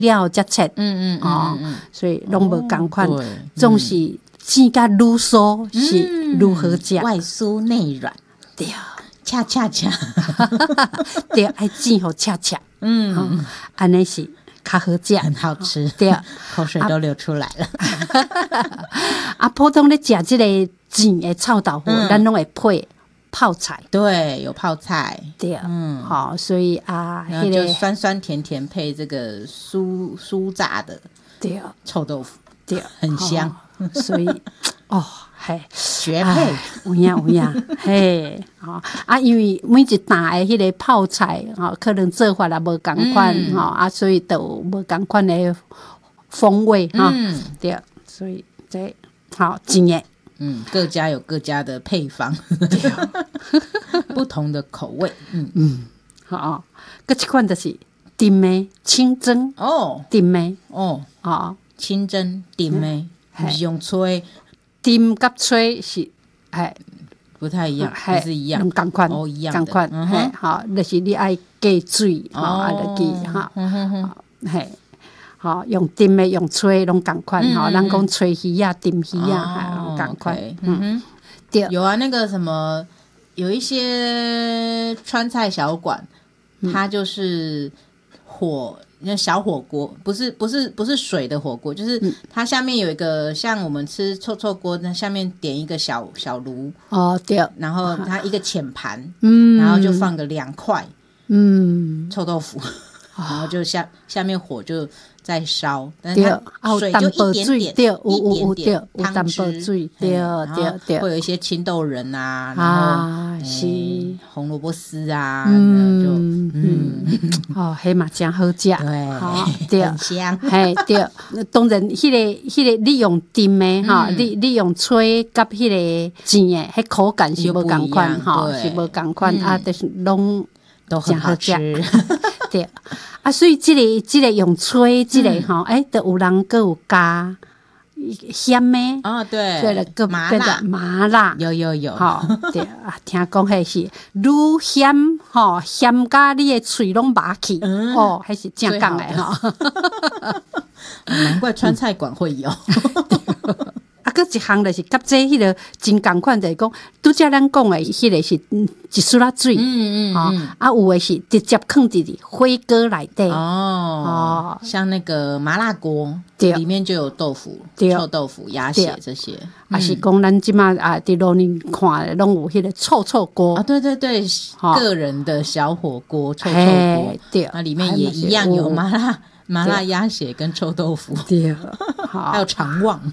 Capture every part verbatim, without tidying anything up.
了才切， 嗯嗯嗯哦， 嗯所以拢无共款哦对， 总是煎甲愈酥是愈好食， 外酥内软， 对， 恰恰恰， 对，爱煎互恰恰， 嗯， 安尼是较好食， 很好吃， 对， 口水都流出来了。 啊，普通咧食即个煎的臭豆腐， 嗯咱拢会配泡菜， 对，有泡菜， 对， 嗯， 好，所以啊， 然后就迄个酸酸甜甜配这个酥酥炸的对臭豆腐， 对， 很香， 哦所以哦，嘿。 绝配。 有影有影，嘿，吼啊，因为每一打的迄个泡菜，吼，可能做法也无共款， 嗯吼啊，所以都有无共款的风味，哈， 嗯对，所以这好真诶， 嗯，各家有各家的配方，不同的口味。嗯嗯，好，搁一款就是丁的清蒸哦丁的， 哦， 吼， 清蒸丁的，不是用吹， 丁甲吹是，嘿， 不太一样， 嘿不是一样拢共款， 哦，一样的共款， 嗯哼嘿，好，就是你爱加水，吼，啊， 哦就记，哈。 嗯哼哼嘿，吼，用炖的用吹拢共款吼， 嗯嗯咱讲吹鱼啊、炖鱼啊， 哦哈，拢共款 OK，。嗯哼， 对， 有啊，那个什么，有一些川菜小馆，它就是火。那小火锅不是不是不是水的火锅，就是它下面有一个像我们吃臭臭锅，那下面点一个小小炉， 哦对， 然后它一个浅盘， 嗯， 然后就放个两块嗯， 臭豆腐，然后就下下面火就在烧，但对， 是啊有它水就淡薄水， 一点点， 对，有有一有对， 点点有淡汤汁薄水， 嘿对然后对对， 会有一些青豆仁啊，然后啊哎是， 红萝卜丝啊， 嗯就嗯，哦，迄嘛真好食， 对好对。 很香， 嘿，对，当然，迄、个、迄、个，你用炖的哈、 嗯你你用吹甲迄个煎的，迄口感是无共款哈， 对是无共款、 嗯啊，就是拢都很好吃。 对啊，所以即、个即、个用吹即、个吼，诶、都有人搁有加咸的， 哦，对， 所以搁麻辣麻辣。 有有有， 吼、对啊，听讲迄是愈咸吼，咸甲你的喙拢麻去， 嗯哦，迄是正讲的最好吼。 难怪川菜馆会有。 啊，搁一项就是甲这迄个真共款，就是讲拄则咱讲的迄个是嗯一丝仔水， 嗯嗯吼、 嗯， 啊有的是直接放伫伫火锅内底， 哦，像那个麻辣锅， 对里面就有豆腐、 对臭豆腐、鸭血对这些。 啊是讲咱即马啊伫路面看的拢有迄个臭臭锅， 啊，对对对， 哦个人的小火锅、臭臭嘿锅， 对， 那里面也一样有麻辣麻辣对鸭血跟臭豆腐， 对，好还有肠旺。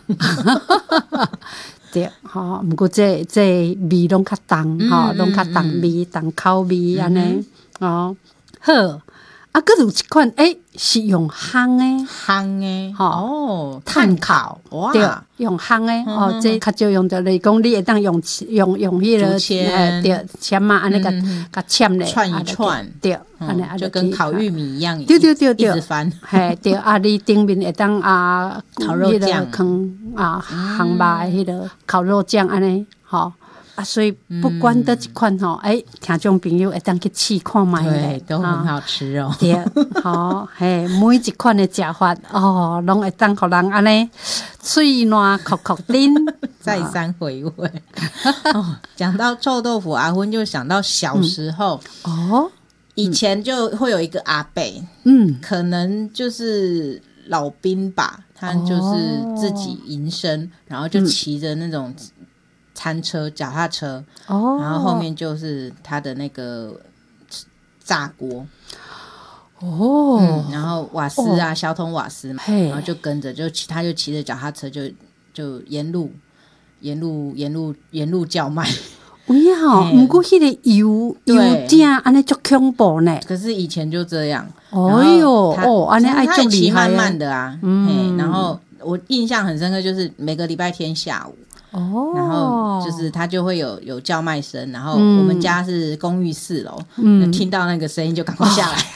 对，吼，毋过这这味拢较重， 嗯吼， 嗯拢较重味、重口味安尼，哦，好，啊，搁有一款诶是用烘诶。 烘诶， 吼哦， 炭炭烤，哇， 对，用烘诶，哦， 嗯这较少用着嚟讲，你会当用用用迄个竹签呃对签啊，安尼甲甲签咧， 串一啊就串对， 嗯安尼啊就跟烤玉米一样， 对对对对一直翻。 嘿对啊，你顶面会当啊烤肉迄个酱放啊烘肉的迄个烤肉酱安尼，吼啊，所以不管倒一款吼，诶，听众朋友会当去试看觅对咧，， 都很啊好吃哦。 对，好，嘿，每一款的食法哦，拢会当互人安尼喙烂口口丁， 再三回味。哦，讲到臭豆腐，阿昏就想到小时候， 哦， 以前就会有一个阿伯， 嗯， 可能就是老兵吧，他就是自己营生，然后就骑着那种餐车、脚踏车， 哦， 然后后面就是他的那个炸锅， 哦， 嗯，然后瓦斯啊，小桶瓦斯嘛， 嘿然后就跟着，就骑，他就骑着脚踏车就，就沿路沿路沿路沿路叫卖。 有影吼， 嘿毋过迄个油对油鼎安尼足恐怖呢， 可是以前就这样， 哎哟， 然后哦，安尼爱他也骑足厉害啊慢慢，的啊， 嗯嘿，然后我印象很深刻，就是每个礼拜天下午， 哦， 然后就是他就会有有叫卖声，然后嗯我们家是公寓四楼， 嗯听到那个声音就赶快下来。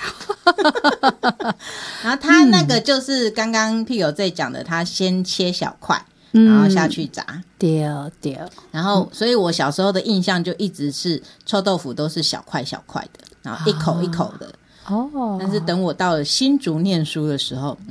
然后他那个就是刚刚屁友在讲的，他先切小块，然后下去炸。 对对， 然后，所以我小时候的印象就一直是臭豆腐都是小块小块的，然后一口一口的， 哦， 但是等我到了新竹念书的时候，